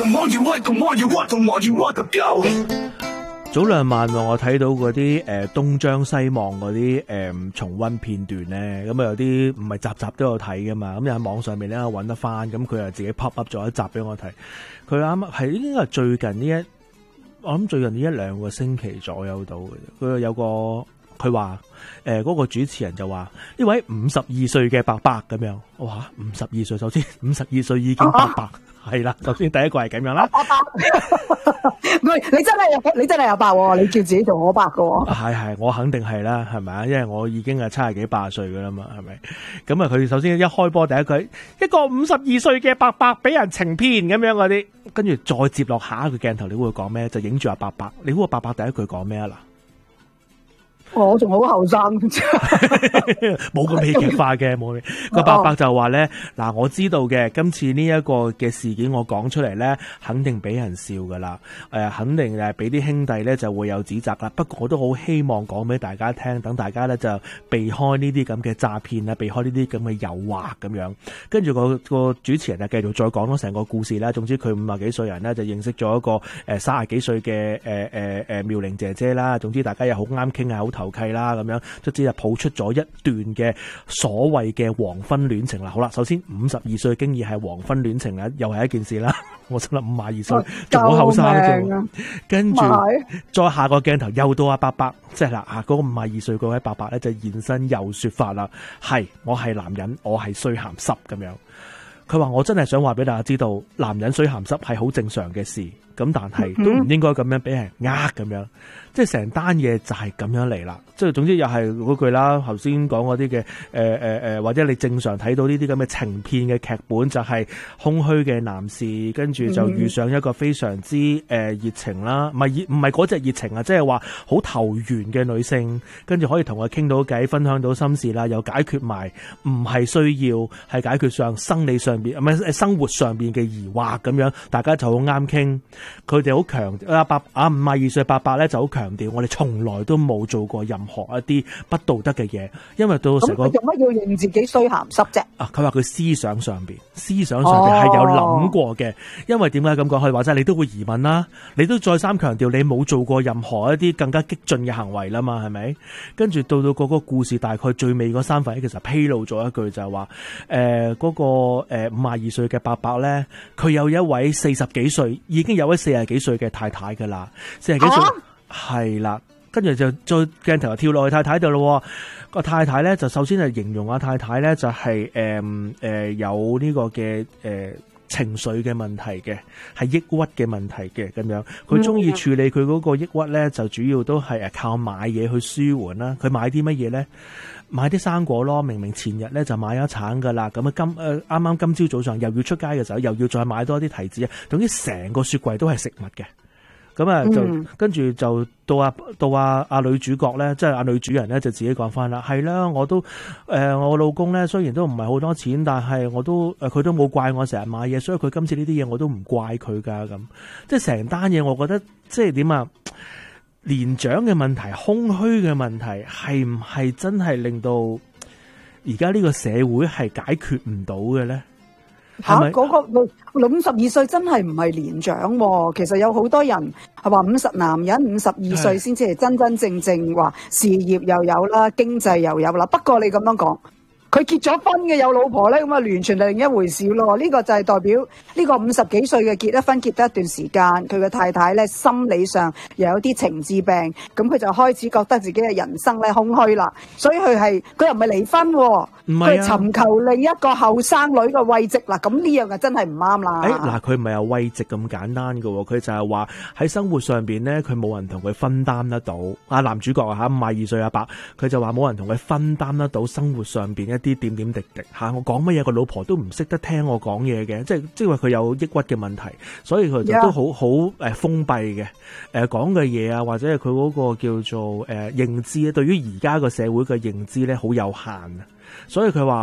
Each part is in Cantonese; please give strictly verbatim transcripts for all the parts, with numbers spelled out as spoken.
早兩晚我睇到嗰啲誒東張西望嗰啲誒重溫片段咧，咁啊有啲唔係集集都有睇噶嘛，咁又喺網上面咧揾得翻，咁佢又自己 pop up 咗一集俾我睇。佢啱啱係應該係最近呢一，我諗最近呢一兩個星期左右到嘅。佢有個佢話誒嗰個主持人就話呢位五十二歲嘅伯伯咁樣，哇五十二歲，首先五十二歲已經伯伯。係啦，首先第一個係咁樣啦。 唔係你真係有，你真係有伯喎，你叫自己做我伯噶喎。 係係，我肯定係啦，係咪啊？因為我已經係七十幾八十歲噶啦嘛，係咪？咁啊，佢首先一開波第一句，一個五十二歲嘅伯伯俾人情騙咁樣嗰啲，跟住再接落下一個鏡頭，你會講咩？就影住阿伯伯，你估個伯伯第一句講咩啊？嗱？ 我仲好後生， 冇咁戲劇化嘅，冇個伯伯就話咧，嗱，我知道嘅，今次呢一個嘅事件我講出嚟咧，肯定俾人笑噶啦，誒、呃，肯定誒俾啲兄弟咧就會有指責啦。不過我都好希望講俾大家聽，等大家咧就避開呢啲咁嘅詐騙啊，避開呢啲咁嘅誘惑咁樣。跟住個個主持人就繼續再講咗成個故事啦。總之佢五十幾歲人咧就認識咗一個誒三十幾歲嘅誒誒誒妙齡姐姐啦。總之大家又好啱傾啊，好投契啦，咁樣卒之就抱出咗一段嘅所謂嘅黃昏戀情啦。好啦，首先五十二歲經已係黃昏戀情啦，又係一件事啦。我心諗五十二歲仲好後生啫，跟住再下個鏡頭又到阿伯伯，即係啦啊嗰個五十二歲嗰位伯伯咧就現身又說法啦，係我係男人，我係衰鹹濕咁樣。佢話我真係想話俾大家知道，男人衰鹹濕係好正常嘅事，咁但係都唔應該咁樣俾人呃咁樣。即係成單嘢就係咁樣嚟啦，即係總之又係嗰句啦，頭先講嗰啲嘅誒誒誒，或者你正常睇到呢啲咁嘅情騙嘅劇本，就係空虛嘅男士，跟住就遇上一個非常之誒熱情啦，唔係熱唔係嗰隻熱情啊，即係話好投緣嘅女性，跟住可以同佢傾到偈，分享到心事啦，又解決埋唔係需要，係解決上生理上邊唔係生活上邊嘅疑惑咁樣，大家就好啱傾。佢哋好強阿伯啊五十二歲伯伯咧就好強。強調我哋從來都冇做過任何一啲不道德嘅嘢，因為到成個咁佢做乜要認自己衰鹹濕啫？ 啊，佢話佢思想上邊，思想上邊係有諗過嘅。哦、因為點解咁講？佢話齋你都會疑問啦，你都再三強調你冇做過任何一啲更加激進嘅行為啦嘛，係咪？跟住到到嗰個故事大概最尾嗰三分一，其實披露咗一句就係話，誒、呃、嗰、那個誒五十二歲嘅伯伯咧，佢有一位四十幾歲，已經有一位四十幾歲嘅太太噶啦，四十幾歲。啊係啦，跟住就再鏡頭就跳落去太太度咯。個太太咧就首先係形容阿太太咧就係誒誒有呢個嘅誒、呃、情緒嘅問題嘅，係抑鬱嘅問題嘅咁樣。佢中意處理佢嗰個抑鬱咧，就主要都係誒靠買嘢去舒緩啦。佢買啲乜嘢咧？買啲生果咯。明明前日咧就買咗橙噶啦，咁啊今誒啱啱今朝早上又要出街嘅時候，又要再買多啲提子啊。總之成個雪櫃都係食物嘅。咁啊，就、嗯、跟住就到阿到阿阿女主角咧，即係阿女主人咧，就自己講翻啦。係啦，我都誒、呃，我老公咧雖然都唔係好多錢，但係我都誒，佢、呃、都冇怪我成日買嘢，所以佢今次呢啲嘢我都唔怪佢噶。咁即係成單嘢，我覺得即係點啊？年長嘅問題、空虛嘅問題，係唔係真係令到而家呢個社會係解決唔到嘅咧？ 吓，嗰、那個五十二歲真係唔係年長、啊，其實有好多人係話五十男人五十二歲先至係真真正正話事業又有啦，經濟又有啦。不過你咁樣講，佢結咗婚嘅有老婆咧，咁啊完全係另一回事咯。呢、這個就係代表呢個五十幾歲嘅結咗婚結得一段時間，佢嘅太太咧心理上又有啲情志病，咁佢就開始覺得自己嘅人生咧空虛啦。所以佢係佢又唔係離婚、啊。佢尋求另一個後生女嘅慰藉啦，咁呢樣就真係唔啱啦。誒，嗱， 佢唔係有慰藉咁簡單㗎，佢就係話喺生活上邊咧，佢冇人同佢分擔得到。啊，男主角啊吓，五十二歲阿伯，佢就話冇人同佢分擔得到生活上邊一啲點點滴滴吓。我講乜嘢，個老婆都唔識得聽我講嘢嘅，即係即係話佢有抑鬱嘅問題，所以佢就都好好誒封閉嘅誒講嘅嘢啊，或者係佢嗰個叫做誒、呃、認知咧，對於而家個社會嘅認知咧好有限啊。所以佢話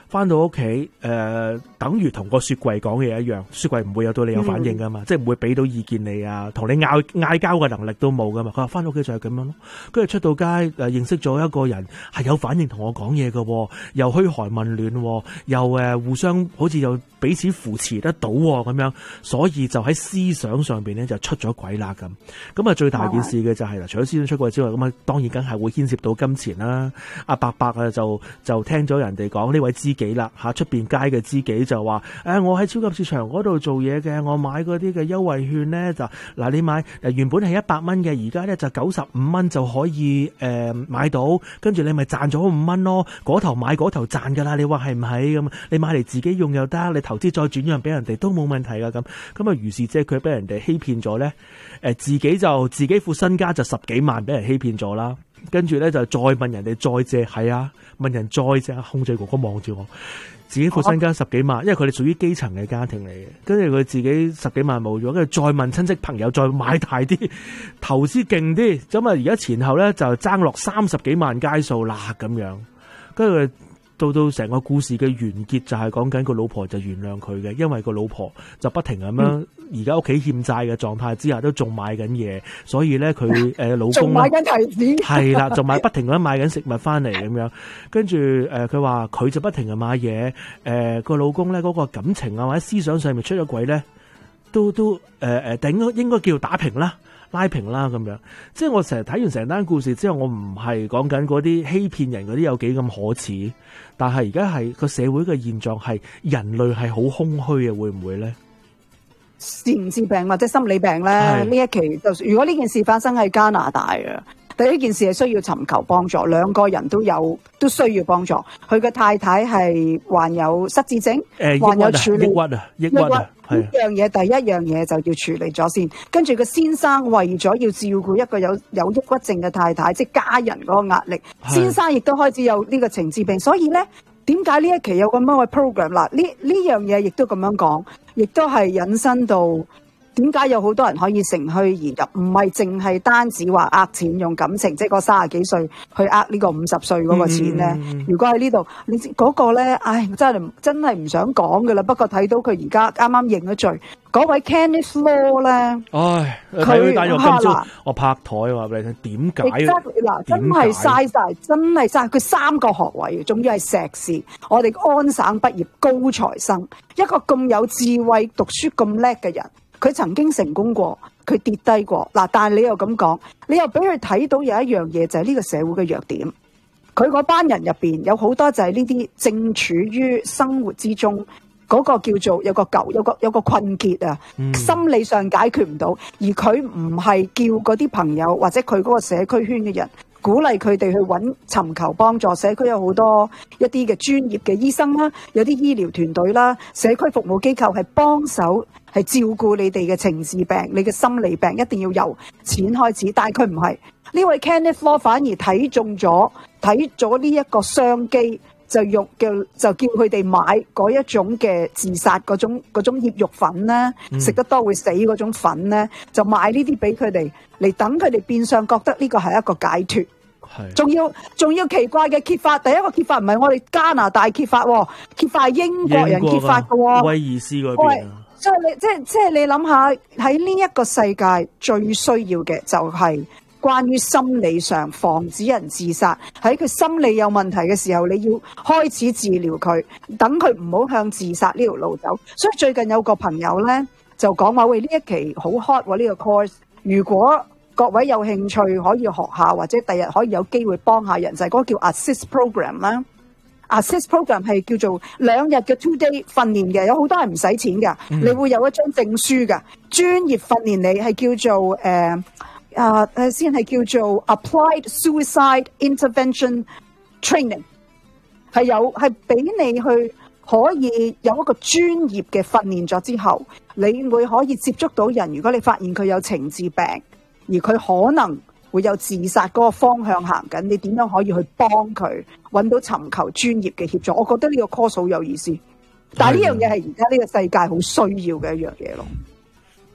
翻到屋企誒，等於同個雪櫃講嘢一樣，雪櫃唔會有對你有反應噶嘛，嗯、即係唔會俾到意見你啊，同你拗嗌交嘅能力都冇噶嘛。佢話翻到屋企就係咁樣咯，跟住出到街誒、呃，認識咗一個人係有反應同我講嘢嘅，又噓寒問暖，又誒、呃、互相好似又彼此扶持得到咁樣，所以就喺思想上邊咧就出咗軌啦咁。咁啊最大件事嘅就係、是、啦，除咗思想出軌之外，咁啊當然梗係會牽涉到金錢啦。阿伯伯啊就就聽咗人哋講呢位知己啦吓，出邊街嘅知己就話誒、啊、我喺超級市場嗰度做嘢嘅，我買嗰啲嘅優惠券咧就嗱，你買原本係一百蚊嘅，而家咧就九十五蚊就可以誒、呃、買到，跟住你咪賺咗五蚊咯，嗰頭買嗰頭賺噶啦，你話係唔係咁？你買嚟自己用又得，你投資再轉讓俾人哋都冇問題噶咁。咁啊，於是即係佢俾人哋欺騙咗咧，誒自己就自己副身家就十幾萬俾人欺騙咗啦。跟住咧就再問人哋再借，係啊，問人再借，控制哥哥望住我，自己副身家十幾萬，因為佢哋屬於基層嘅家庭嚟嘅，跟住佢自己十幾萬冇咗，跟住再問親戚朋友再買大啲，投資勁啲，咁啊而家前後咧就爭落三十幾萬街數啦咁樣，跟住到到成個故事嘅完結就係講緊個老婆就原諒佢嘅，因為個老婆就不停咁樣而家屋企欠債嘅狀態之下都仲買緊嘢，所以咧佢誒老公仲買緊提子係啦，仲買不停咁買緊食物翻嚟咁樣，跟住誒佢話佢就不停咁買嘢，誒個老公咧嗰個感情啊或者思想上面出咗軌咧，都都誒誒頂應該叫打平啦。拉平啦咁樣，即係我成日睇完成單故事之後，我唔係講緊嗰啲欺騙人嗰啲有幾咁可恥，但係而家係個社會嘅現狀係人類係好空虛嘅，會唔會咧？ 精神病或者心理病咧，呢一期就如果呢件事發生喺加拿大嘅，第一件事係需要尋求幫助，兩個人都有都需要幫助。佢嘅太太係患有失智症，誒、呃，患有處理抑鬱啊，抑鬱啊。 呢樣嘢第一樣嘢就要處理咗先，跟住個先生為咗要照顧一個有有抑鬱症嘅太太，即係家人嗰個壓力，先生亦都開始有呢個情志病，所以咧點解呢一期有咁樣嘅 program？ 嗱，呢呢樣嘢亦都咁樣講，亦都係引申到點解有好多人可以乘虛而入，唔係淨係單止話呃錢用感情，即係個三十幾歲去呃呢個五十歲嗰個錢咧。嗯、如果喺呢度，你嗰、嗰個咧，唉，真係真係唔想講噶啦。不過睇到佢而家啱啱認咗罪，嗰位 Kenneth Law 咧，唉， 佢帶咗今朝我拍台話俾你聽，點解？ 嗱，真係嘥晒，真係嘥佢三個學位，仲要係碩士，我哋安省畢業高材生，一個咁有智慧、讀書咁叻嘅人。佢曾經成功過，佢跌低過嗱，但係你又咁講，你又俾佢睇到有一樣嘢就係呢個社會嘅弱點。佢嗰班人入邊有好多就係呢啲正處於生活之中嗰個叫做有個舊有個有個困結啊，嗯、心理上解決唔到，而佢唔係叫嗰啲朋友或者佢嗰個社區圈嘅人鼓勵佢哋去揾尋求幫助。社區有好多一啲嘅專業嘅醫生啦，有啲醫療團隊啦，社區服務機構係幫手。係照顧你哋嘅情志病，你嘅心理病一定要由錢開始，但係佢唔係呢位 Kenneth Law 反而睇中咗睇咗呢一個商機，就用叫就叫佢哋買嗰一種嘅自殺嗰種嗰種醃肉粉咧，食、嗯、得多會死嗰種粉咧，就買呢啲俾佢哋嚟等佢哋變相覺得呢個係一個解脫。係，仲要仲要奇怪嘅揭發，第一個揭發唔係我哋加拿大揭發，揭發係英國人揭發嘅，威爾斯嗰邊。所以你即係即係你諗下喺呢一個世界最需要嘅就係關於心理上防止人自殺，喺佢心理有問題嘅時候，你要開始治療佢，等佢唔好向自殺呢條路走。所以最近有個朋友咧就講話喂，呢一期好 hot 喎，呢個 course， 如果各位有興趣可以學下，或者第日可以有機會幫下人，就係、是、嗰個叫 assist program 啦。Assist program 係叫做兩日嘅 two day 訓練嘅，有好多係唔使錢噶，嗯、你會有一張證書噶，專業訓練你係叫做誒啊誒先係叫做 Applied Suicide Intervention Training， 係有係俾你去可以有一個專業嘅訓練咗之後，你會可以接觸到人，如果你發現佢有情志病，而佢可能會有自殺嗰個方向行緊，你點樣可以去幫佢揾到尋求專業嘅協助？我覺得呢個 course 好有意思，但係呢樣嘢係而家呢個世界好需要嘅一樣嘢咯。